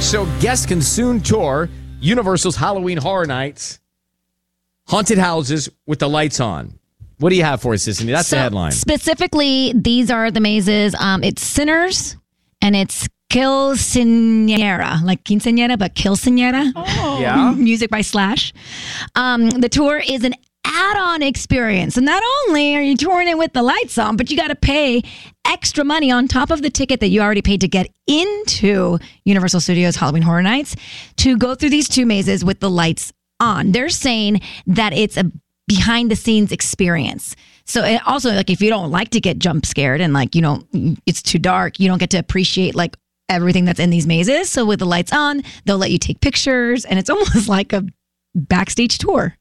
So guests can soon tour Universal's Halloween Horror Nights, haunted houses with the lights on. What do you have for us, Sissany? That's the headline. Specifically, these are the mazes. It's Sinners and it's Quinceañera, like Quinceañera, but Quinceañera. Oh. Yeah. Music by Slash. The tour is an add-on experience. So not only are you touring it with the lights on, but you got to pay extra money on top of the ticket that you already paid to get into Universal Studios Halloween Horror Nights to go through these two mazes with the lights on. They're saying that it's a behind-the-scenes experience. So it also, like, if you don't like to get jump scared and like, you know, it's too dark, you don't get to appreciate like everything that's in these mazes. So with the lights on, they'll let you take pictures, and it's almost like a backstage tour.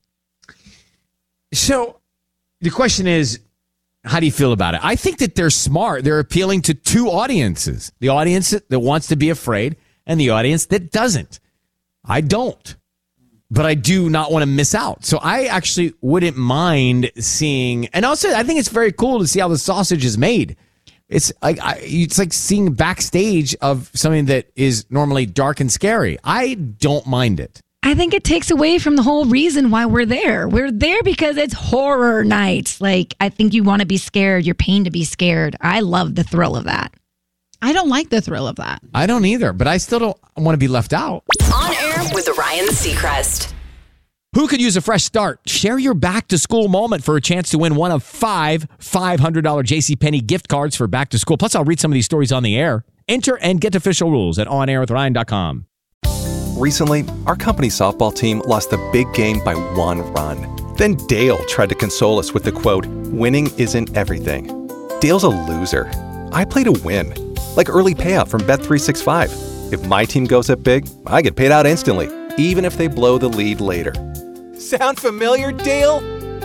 So the question is, how do you feel about it? I think that they're smart. They're appealing to two audiences. The audience that wants to be afraid and the audience that doesn't. I don't. But I do not want to miss out. So I actually wouldn't mind seeing, and also I think it's very cool to see how the sausage is made. It's like seeing backstage of something that is normally dark and scary. I don't mind it. I think it takes away from the whole reason why we're there. We're there because it's horror nights. Like, I think you want to be scared. You're paying to be scared. I love the thrill of that. I don't like the thrill of that. I don't either, but I still don't want to be left out. On Air with Ryan Seacrest. Who could use a fresh start? Share your back-to-school moment for a chance to win one of 5 $500 JCPenney gift cards for back to school. Plus, I'll read some of these stories on the air. Enter and get official rules at onairwithryan.com. Recently, our company's softball team lost the big game by 1 run. Then Dale tried to console us with the quote, "Winning isn't everything." Dale's a loser. I play to win, like early payout from Bet365. If my team goes up big, I get paid out instantly, even if they blow the lead later. Sound familiar, Dale?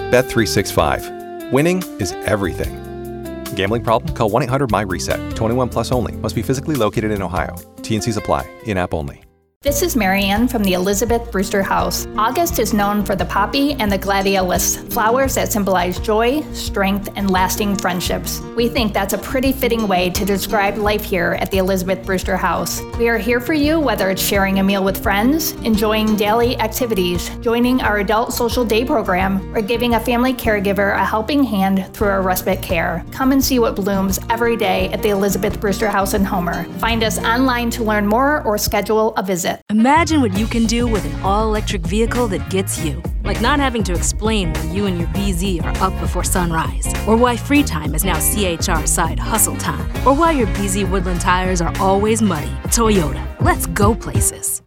Bet365. Winning is everything. Gambling problem? Call 1-800-MY-RESET. 21 plus only. Must be physically located in Ohio. T&Cs apply. In-app only. This is Marianne from the Elizabeth Brewster House. August is known for the poppy and the gladiolus, flowers that symbolize joy, strength, and lasting friendships. We think that's a pretty fitting way to describe life here at the Elizabeth Brewster House. We are here for you, whether it's sharing a meal with friends, enjoying daily activities, joining our adult social day program, or giving a family caregiver a helping hand through our respite care. Come and see what blooms every day at the Elizabeth Brewster House in Homer. Find us online to learn more or schedule a visit. Imagine what you can do with an all-electric vehicle that gets you. Like not having to explain why you and your BZ are up before sunrise. Or why free time is now CHR side hustle time. Or why your BZ Woodland tires are always muddy. Toyota. Let's go places.